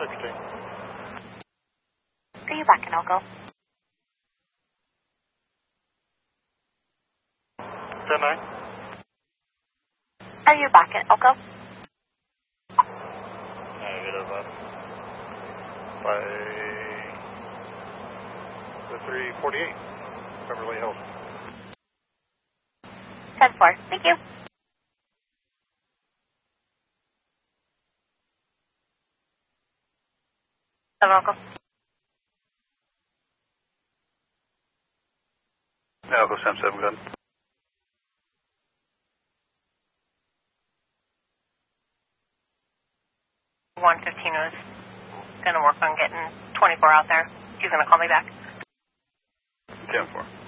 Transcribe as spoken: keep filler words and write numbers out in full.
sixteen. Are you back in Elko? ten nine. Are you back in Elko? Negative. Uh, by the three forty-eight. Beverly Hills. ten four. Thank you. Hello, Elko. Elko seven seven, good. one fifteen was going to work on getting twenty-four out there. He's going to call me back. ten four.